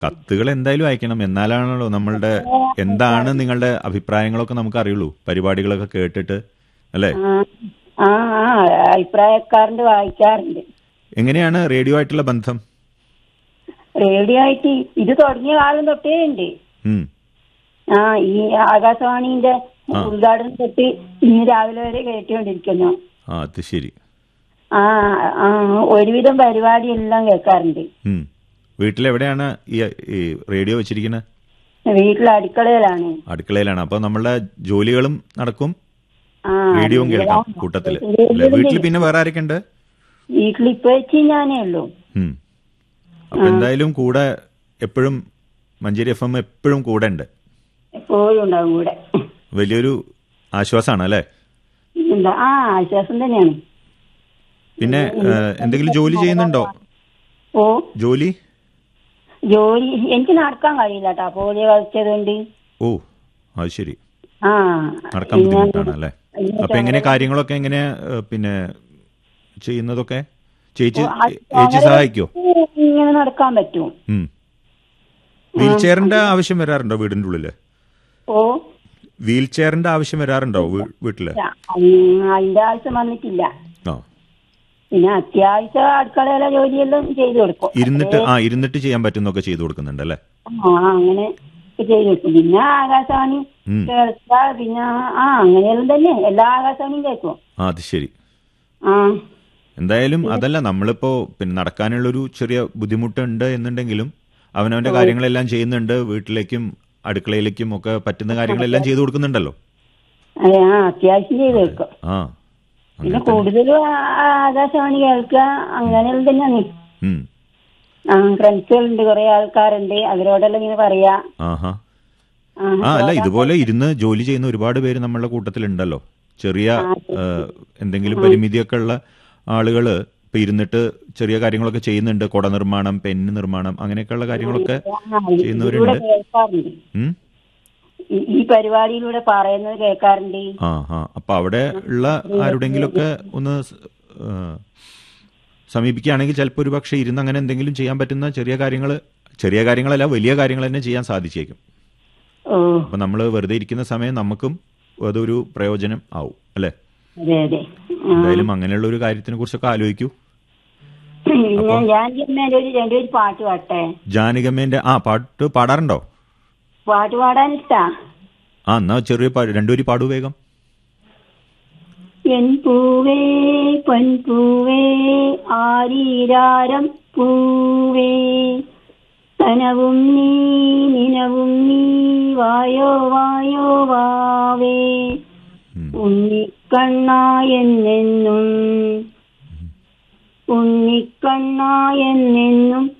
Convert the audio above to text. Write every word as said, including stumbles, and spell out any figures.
കത്തുകൾ എന്തായാലും അയക്കണം. എന്നാലാണല്ലോ നമ്മളുടെ എന്താണ് നിങ്ങളുടെ അഭിപ്രായങ്ങളൊക്കെ നമുക്ക് അറിയുള്ളൂ, പരിപാടികളൊക്കെ കേട്ടിട്ട് അല്ലേ? ആ ആ അഭിപ്രായക്കാരുണ്ട്, വായിക്കാറുണ്ട്. എങ്ങനെയാണ് റേഡിയോ ആയിട്ടുള്ള ബന്ധം? റേഡിയോ ആയിട്ട് ഇത് തുടങ്ങിയ കാലം തൊട്ടേ ഉണ്ട്. ഉം. ആ ഈ ആകാശവാണിന്റെ ഉദ്ഘാടനം തൊട്ട് ഇന്ന് രാവിലെ വരെ കേട്ടുകൊണ്ടിരിക്കുന്നു. ആ അത് ശരി. ആ ആ ഒരുവിധം പരിപാടി എല്ലാം കേൾക്കാറുണ്ട്. വീട്ടിലെവിടെയാണ് ഈ ഈ റേഡിയോ വെച്ചിരിക്കുന്നത്? വീട്ടിലെ അടുക്കളയിലാണ്. അടുക്കളയിലാണ്. അപ്പൊ നമ്മളുടെ ജോലികളും നടക്കും, റേഡിയോയും കേൾക്കാം കൂട്ടത്തില്. വീട്ടിൽ പിന്നെ വേറെ ആരൊക്കെ ഉണ്ട്? വീട്ടിൽ ഇപ്പൊ ഞാനേ ഉള്ളൂ. അപ്പൊ എന്തായാലും കൂടെ എപ്പോഴും മഞ്ചേരി എഫ് എം എപ്പോഴും കൂടെ ഉണ്ട്, എപ്പോഴും ഉണ്ടാവും കൂടെ. വലിയൊരു ആശ്വാസമാണ് അല്ലേ? ആ ആശ്വാസം തന്നെയാണ്. പിന്നെ എന്തെങ്കിലും ജോലി ചെയ്യുന്നുണ്ടോ? ഓ ജോലി ജോലി എനിക്ക് നടക്കാൻ കഴിയില്ല കേട്ടോ, പോളിയോ കളിച്ചതുകൊണ്ട്. ഓ അത് ശരി. ആ നടക്കാൻ ബുദ്ധിമുട്ടാണ് അല്ലേ? അപ്പൊ എങ്ങനെ കാര്യങ്ങളൊക്കെ എങ്ങനെ പിന്നെ ചെയ്യുന്നതൊക്കെ ചേച്ചി ചേച്ചി സഹായിക്കോ? ഇങ്ങനെ നടക്കാൻ പറ്റും. വീൽ ചെയറിന്റെ ആവശ്യം വരാറുണ്ടോ വീടിന്റെ ഉള്ളില്? ഓ വീൽ ചെയറിന്റെ ആവശ്യം വരാറുണ്ടോ വീട്ടില്? അതിന്റെ ആവശ്യം വന്നിട്ടില്ല. പിന്നെ അത്യാവശ്യം അടുക്കളയിലെ ജോലിയെല്ലാം ചെയ്തു കൊടുക്കും. ഇരുന്നിട്ട് ആ ഇരുന്നിട്ട് ചെയ്യാൻ പറ്റുന്നൊക്കെ ചെയ്തു കൊടുക്കുന്നുണ്ട് അല്ലേ? ആ അങ്ങനെ ചെയ്തു കൊടുക്കും. പിന്നെ ആകാശവാണി കേൾക്കുക, പിന്നെ ആ അങ്ങനെയെല്ലാം തന്നെ എല്ലാ ആകാശവാണിയും കേൾക്കും. ആ അത് ശരി. ആ എന്തായാലും അതല്ല, നമ്മളിപ്പോ പിന്നെ നടക്കാനുള്ളൊരു ചെറിയ ബുദ്ധിമുട്ടുണ്ട് എന്നുണ്ടെങ്കിലും അവനവന്റെ കാര്യങ്ങളെല്ലാം ചെയ്യുന്നുണ്ട്, വീട്ടിലേക്കും അടുക്കളയിലേക്കും ഒക്കെ പറ്റുന്ന കാര്യങ്ങളെല്ലാം ചെയ്തു കൊടുക്കുന്നുണ്ടല്ലോ. അതെ, ആ അത്യാവശ്യം ചെയ്തു കൊടുക്കും. ആ പിന്നെ കൂടുതലും ആകാശവാണി കേൾക്കുക അങ്ങനെയെല്ലാം തന്നെയാണ്. ആ ഫ്രണ്ട്സുകളുണ്ട്, കുറെ ആൾക്കാരുണ്ട്, അവരോടെല്ലാം ഇങ്ങനെ പറയാ. ആഹാ ആ അല്ല, ഇതുപോലെ ഇരുന്ന് ജോലി ചെയ്യുന്ന ഒരുപാട് പേര് നമ്മളുടെ കൂട്ടത്തിലുണ്ടല്ലോ. ചെറിയ എന്തെങ്കിലും പരിമിതിയൊക്കെ ഉള്ള ആളുകള് ഇപ്പൊ ഇരുന്നിട്ട് ചെറിയ കാര്യങ്ങളൊക്കെ ചെയ്യുന്നുണ്ട്. കുട നിർമ്മാണം, പെന്ന് നിർമ്മാണം, അങ്ങനെയൊക്കെയുള്ള കാര്യങ്ങളൊക്കെ ചെയ്യുന്നവരുണ്ട്. ഈ പരിപാടിയിലൂടെ പറയുന്നത് കേൾക്കാറുണ്ട്. ആ ആ അപ്പൊ അവിടെ ഉള്ള ആരുടെങ്കിലൊക്കെ ഒന്ന് സമീപിക്കുകയാണെങ്കിൽ ചിലപ്പോൾ ഒരു പക്ഷെ ഇരുന്ന് അങ്ങനെ എന്തെങ്കിലും ചെയ്യാൻ പറ്റുന്ന ചെറിയ കാര്യങ്ങൾ, ചെറിയ കാര്യങ്ങളല്ല വലിയ കാര്യങ്ങൾ തന്നെ ചെയ്യാൻ സാധിച്ചേക്കും. അപ്പൊ നമ്മള് വെറുതെ ഇരിക്കുന്ന സമയം നമുക്കും അതൊരു പ്രയോജനം ആവും അല്ലെ? എന്തായാലും അങ്ങനെയുള്ള ഒരു കാര്യത്തിനെ കുറിച്ചൊക്കെ ആലോചിക്കൂ. പാട്ട് പാട്ടെ? ജാനകിയമ്മേന്റെ ആ പാട്ട് പാടാറുണ്ടോ? പാട്ട് പാടാൻ ഇഷ്ടാ. ആ എന്നാ ചെറിയ രണ്ടുപേരും പാടൂ വേഗം. എൻ പൂവേ പൊൻപൂവേ ആരീരാരം പൂവേ കനവും നീ നിനവും നീ വായോ വായോ വാവേ ഉണ്ണിക്കണ്ണായെന്നെന്നും ഉണ്ണിക്കണ്ണായെന്നെന്നും